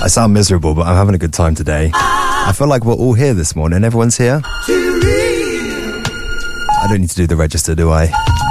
I sound miserable, but I'm having a good time today. I feel like we're all here this morning. Everyone's here. I don't need to do the register, do I?